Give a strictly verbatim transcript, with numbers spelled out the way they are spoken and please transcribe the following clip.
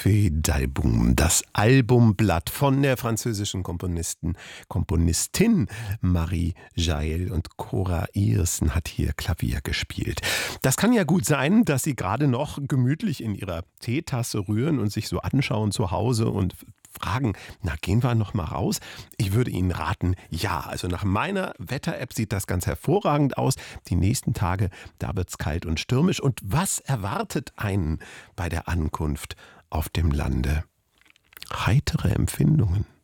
Café d'Album, das Albumblatt von der französischen Komponisten, Komponistin Marie Jael, und Cora Iersen hat hier Klavier gespielt. Das kann ja gut sein, dass Sie gerade noch gemütlich in Ihrer Teetasse rühren und sich so anschauen zu Hause und fragen, na, gehen wir noch mal raus? Ich würde Ihnen raten, ja. Also nach meiner Wetter-App sieht das ganz hervorragend aus. Die nächsten Tage, da wird es kalt und stürmisch. Und was erwartet einen bei der Ankunft auf dem Lande? Heitere Empfindungen.